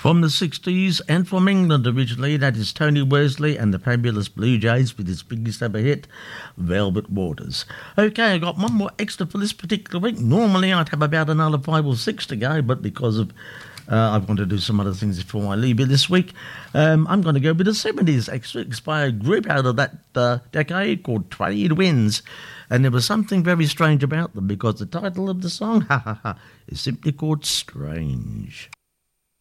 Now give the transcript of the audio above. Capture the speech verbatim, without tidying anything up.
From the sixties and from England originally, that is Tony Worsley and the Fabulous Blue Jays with his biggest ever hit, Velvet Waters. Okay, I got one more extra for this particular week. Normally I'd have about another five or six to go, but because of uh, I want to do some other things before I leave you this week, um, I'm going to go with a seventies extra expired group out of that uh, decade called Trade Winds. And there was something very strange about them because the title of the song, ha ha ha, is simply called Strange.